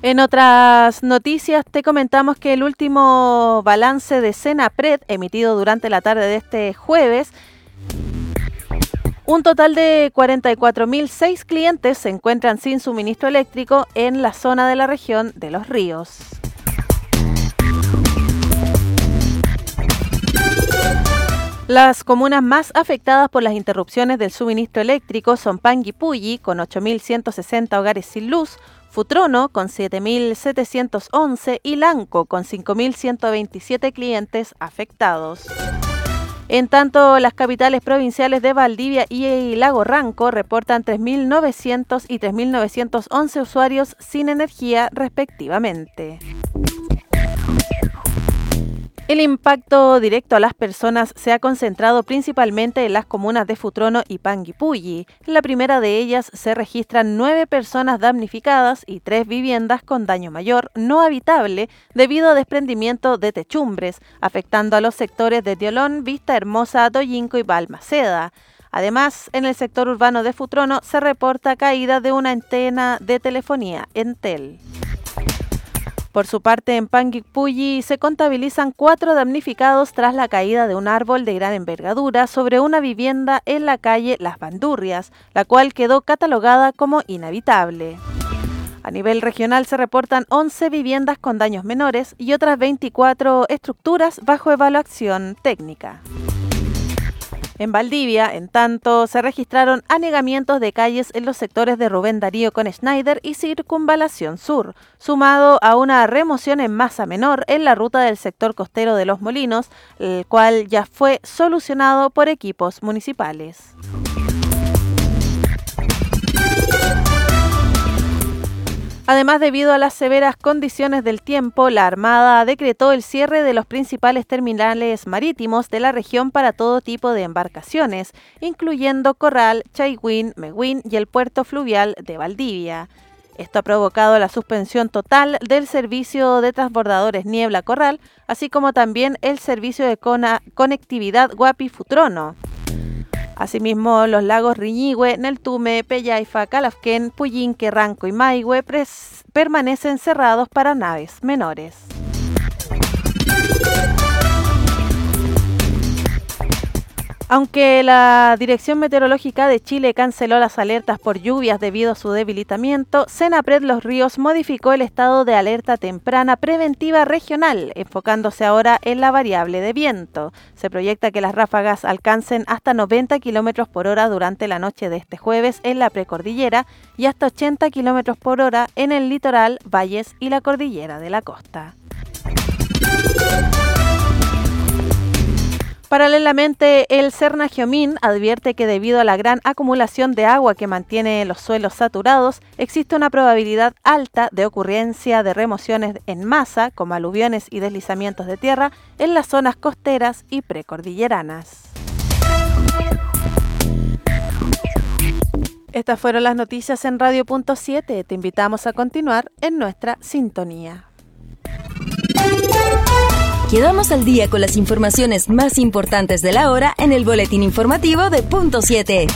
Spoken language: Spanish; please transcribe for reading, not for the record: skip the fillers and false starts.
En otras noticias te comentamos que el último balance de Senapred emitido durante la tarde de este jueves, un total de 44.006 clientes se encuentran sin suministro eléctrico en la zona de la región de Los Ríos. Las comunas más afectadas por las interrupciones del suministro eléctrico son Panguipulli, con 8.160 hogares sin luz, Futrono, con 7.711 y Lanco, con 5.127 clientes afectados. En tanto, las capitales provinciales de Valdivia y Lago Ranco reportan 3.900 y 3.911 usuarios sin energía, respectivamente. El impacto directo a las personas se ha concentrado principalmente en las comunas de Futrono y Panguipulli. En la primera de ellas se registran 9 personas damnificadas y 3 viviendas con daño mayor no habitable debido a desprendimiento de techumbres, afectando a los sectores de Tiolón, Vista Hermosa, Toyinco y Balmaceda. Además, en el sector urbano de Futrono se reporta caída de una antena de telefonía Entel. Por su parte, en Panguipulli se contabilizan 4 damnificados tras la caída de un árbol de gran envergadura sobre una vivienda en la calle Las Bandurrias, la cual quedó catalogada como inhabitable. A nivel regional se reportan 11 viviendas con daños menores y otras 24 estructuras bajo evaluación técnica. En Valdivia, en tanto, se registraron anegamientos de calles en los sectores de Rubén Darío con Schneider y Circunvalación Sur, sumado a una remoción en masa menor en la ruta del sector costero de Los Molinos, el cual ya fue solucionado por equipos municipales. Además, debido a las severas condiciones del tiempo, la Armada decretó el cierre de los principales terminales marítimos de la región para todo tipo de embarcaciones, incluyendo Corral, Chaigüín, Mehuín y el puerto fluvial de Valdivia. Esto ha provocado la suspensión total del servicio de transbordadores Niebla Corral, así como también el servicio de conectividad Guapi-Futrono. Asimismo, los lagos Riñihue, Neltume, Pellaifa, Calafquén, Puyinque, Ranco y Maihue permanecen cerrados para naves menores. Aunque la Dirección Meteorológica de Chile canceló las alertas por lluvias debido a su debilitamiento, Senapred Los Ríos modificó el estado de alerta temprana preventiva regional, enfocándose ahora en la variable de viento. Se proyecta que las ráfagas alcancen hasta 90 km por hora durante la noche de este jueves en la precordillera y hasta 80 km por hora en el litoral, valles y la cordillera de la costa. Paralelamente, el Cernagiomín advierte que debido a la gran acumulación de agua que mantiene los suelos saturados, existe una probabilidad alta de ocurrencia de remociones en masa, como aluviones y deslizamientos de tierra, en las zonas costeras y precordilleranas. Estas fueron las noticias en Radio.7. Te invitamos a continuar en nuestra sintonía. Quedamos al día con las informaciones más importantes de la hora en el boletín informativo de Punto 7.